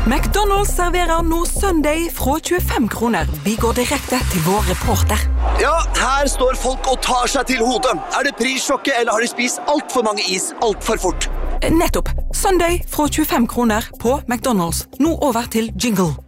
McDonald's serverer nå Sunday fra 25 kroner. Vi går direkte til vår reporter. Ja, her står folk og tar seg til hodet. Det prissjokket, eller har de spist alt for mange is, alt for fort? Nettopp. Sunday fra 25 kroner på McDonald's. Nå over til jingle.